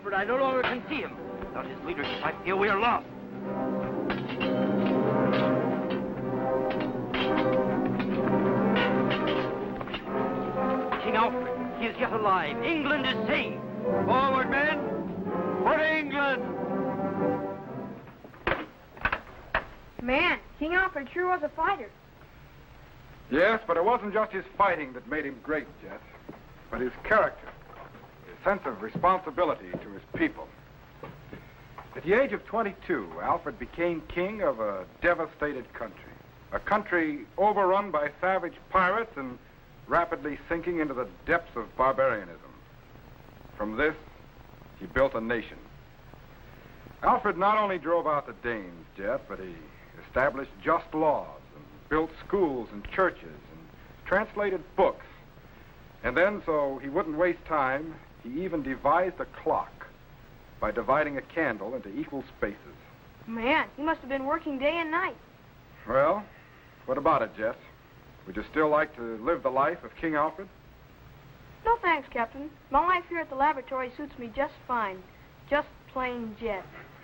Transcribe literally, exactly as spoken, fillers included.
Alfred, I no longer can see him. Without his leadership, I fear we are lost. King Alfred, he is yet alive. England is saved. Forward, men! For England! Man, King Alfred sure was a fighter. Yes, but it wasn't just his fighting that made him great, Jet, but his character, his sense of responsibility to his people. At the age of twenty-two, Alfred became king of a devastated country, a country overrun by savage pirates and rapidly sinking into the depths of barbarianism. From this, he built a nation. Alfred not only drove out the Danes, Jet, but he established just laws and built schools and churches and translated books. And then, so he wouldn't waste time, he even devised a clock by dividing a candle into equal spaces. Man, he must have been working day and night. Well, what about it, Jess? Would you still like to live the life of King Alfred? No thanks, Captain. My life here at the laboratory suits me just fine. Just plain Jet.